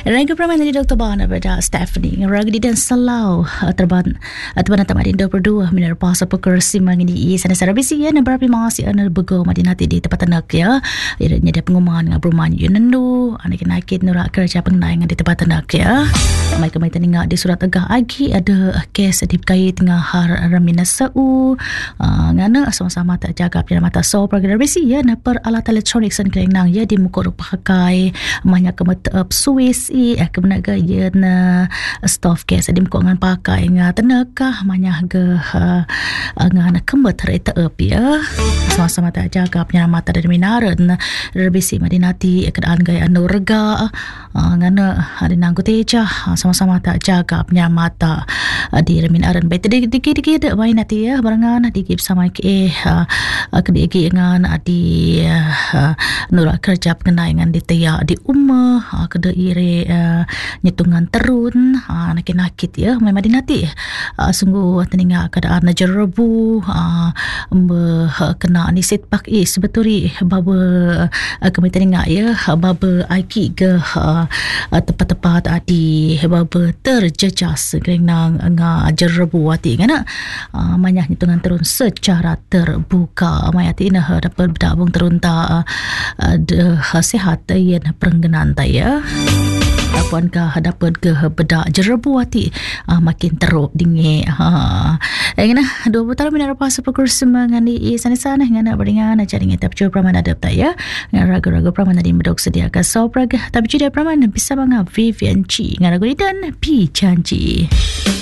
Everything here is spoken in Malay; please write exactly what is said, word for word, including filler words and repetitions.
Raga Praman dari Doktor Bana pada Stephanie Raga di dan Salau terban terbana tamarin dua puluh dua minar pasa pekersi mangini sana sana bisi ya na berapi masih ana bego madinati di tempat anak ya ianya dia pengumuman ngabruman yunendu anak nakit nura kerja pengenai di tempat anak ya mai kemai teninga di surat agah agi ada kes dikait dengan har ramina sau ngana sama-sama tak jaga pilihan mata so program bisi ya na per alat elektronik san kerenang ya di muka pakai banyak kemet Swiss i kebenar gaya na staff kes di muka ngan pakai nga tenaka banyak ge ngana kemet reta up ya sama-sama tak jaga pilihan mata dari minaran rebisi madinati keadaan gaya anu rega ngana hari nanggu teja sama-sama tak jaga pilihan mata di minaran baik tadi dikit-dikit baik nanti ya barangan dikip sama ke kedegi ngan di nura kerja pengenai ngan di tia di umma kada ire nyitungan terun nakit-nakit ya memang dinati sungguh teninga keadaan jerebu kena ni setback eh sebetulnya baba kami teninga ya baba aiki ke tepat-tepat di baba terjejas kerenang nga jerebu ati ngana banyak nyitungan terun secara terbuka mayati ina dapat berdabung terun ta sehat ya perengganan ta ya apun ka dapat ke bedak jerebu ati makin teruk dinge ha ngana dua puluh tahun minar pas pekursi mangani sana-sana ngana beringan jaring tap jo praman adap ta ya raga-raga praman di medok sediakan so praga tapi juga praman bisa banga Vivian Chi ngana gulitan pi janji